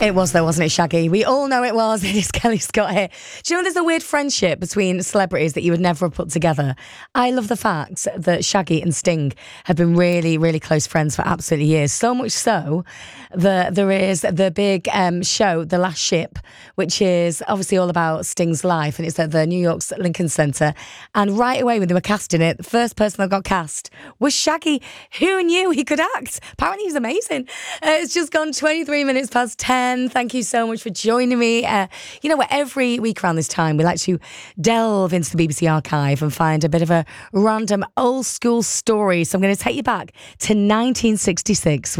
It was though, wasn't it, Shaggy? We all know it was. It is Kelly Scott here. Do you know there's a weird friendship between celebrities that you would never have put together? I love the fact that Shaggy and Sting have been really, really close friends for absolutely years. So much so that there is the big show, The Last Ship, which is obviously all about Sting's life, and it's at the New York's Lincoln Center. And right away when they were casting it, the first person that got cast was Shaggy. Who knew he could act? Apparently he's amazing. It's just gone 23 minutes past 10. Thank you so much for joining me. You know what? Every week around this time, we like to delve into the BBC archive and find a bit of a random old school story. So I'm going to take you back to 1966.